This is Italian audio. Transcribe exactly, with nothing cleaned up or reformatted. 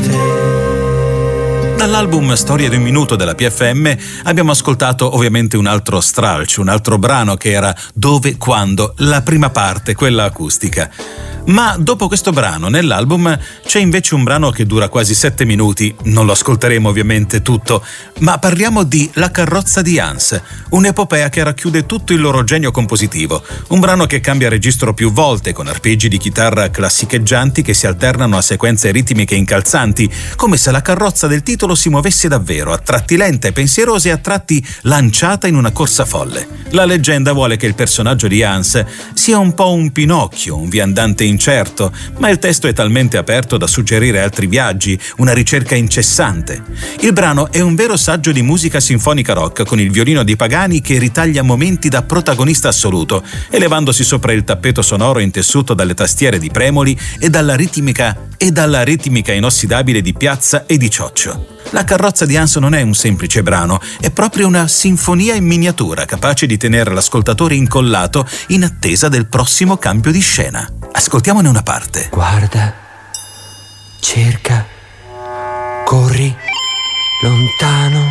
Dall'album Storia di un minuto della P F M abbiamo ascoltato ovviamente un altro stralcio, un altro brano che era Dove, Quando, la prima parte, quella acustica. Ma dopo questo brano nell'album c'è invece un brano che dura quasi sette minuti, non lo ascolteremo ovviamente tutto, ma parliamo di La carrozza di Hans, un'epopea che racchiude tutto il loro genio compositivo, un brano che cambia registro più volte con arpeggi di chitarra classicheggianti che si alternano a sequenze ritmiche incalzanti, come se la carrozza del titolo si muovesse davvero, a tratti lenta e pensierosa e a tratti lanciata in una corsa folle. La leggenda vuole che il personaggio di Hans sia un po' un Pinocchio, un viandante incerto, ma il testo è talmente aperto da suggerire altri viaggi, una ricerca incessante. Il brano è un vero saggio di musica sinfonica rock con il violino di Pagani che ritaglia momenti da protagonista assoluto, elevandosi sopra il tappeto sonoro intessuto dalle tastiere di Premoli e dalla ritmica e dalla ritmica inossidabile di Piazza e di Cioccio. La carrozza di Hans non è un semplice brano, è proprio una sinfonia in miniatura capace di tenere l'ascoltatore incollato in attesa del prossimo cambio di scena. Ascoltiamone una parte. Guarda, cerca, corri, lontano,